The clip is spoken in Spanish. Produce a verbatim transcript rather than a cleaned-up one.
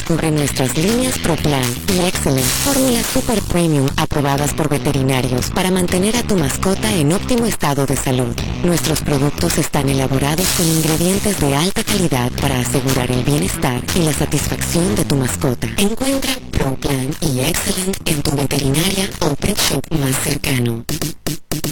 Descubre nuestras líneas ProPlan y Excellent, fórmulas Super Premium aprobadas por veterinarios para mantener a tu mascota en óptimo estado de salud. Nuestros productos están elaborados con ingredientes de alta calidad para asegurar el bienestar y la satisfacción de tu mascota. Encuentra ProPlan y Excellent en tu veterinaria o pet shop más cercano.